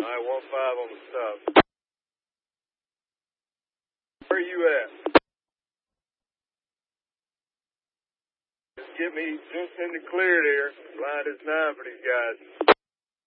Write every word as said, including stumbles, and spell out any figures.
All right, one five on the stop. Where are you at? Just get me just in the clear there. Line is nine for these guys.